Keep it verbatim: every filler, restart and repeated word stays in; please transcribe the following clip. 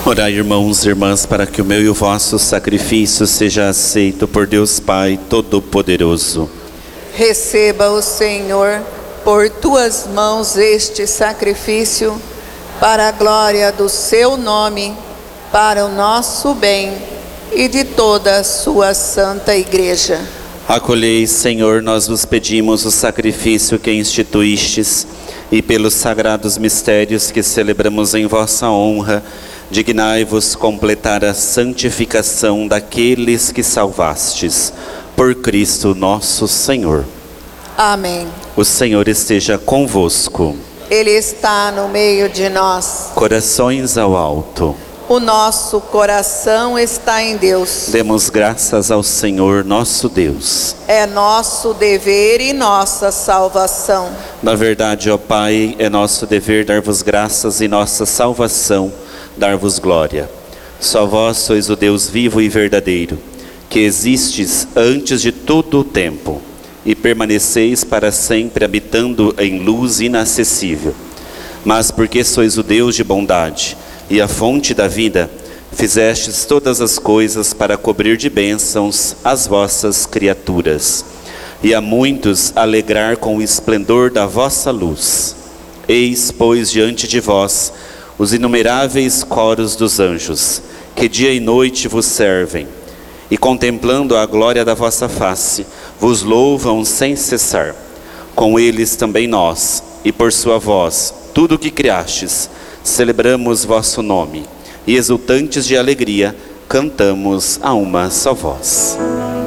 Orai, irmãos e irmãs, para que o meu e o vosso sacrifício seja aceito por Deus Pai Todo-Poderoso. Receba o Senhor por tuas mãos este sacrifício, para a glória do seu nome, para o nosso bem e de toda a sua santa igreja. Acolhei, Senhor, nós vos pedimos o sacrifício que instituístes, e pelos sagrados mistérios que celebramos em vossa honra, dignai-vos completar a santificação daqueles que salvastes, por Cristo nosso Senhor. Amém. O Senhor esteja convosco. Ele está no meio de nós. Corações ao alto. O nosso coração está em Deus. Demos graças ao Senhor nosso Deus. É nosso dever e nossa salvação. Na verdade, ó Pai, é nosso dever dar-vos graças e nossa salvação, dar-vos glória. Só vós sois o Deus vivo e verdadeiro, que existes antes de todo o tempo, e permaneceis para sempre habitando em luz inacessível. Mas porque sois o Deus de bondade e a fonte da vida, fizestes todas as coisas para cobrir de bênçãos as vossas criaturas, e a muitos alegrar com o esplendor da vossa luz. Eis, pois, diante de vós os inumeráveis coros dos anjos, que dia e noite vos servem, e contemplando a glória da vossa face, vos louvam sem cessar. Com eles também nós, e por sua voz, tudo o que criastes, celebramos vosso nome, e exultantes de alegria, cantamos a uma só voz.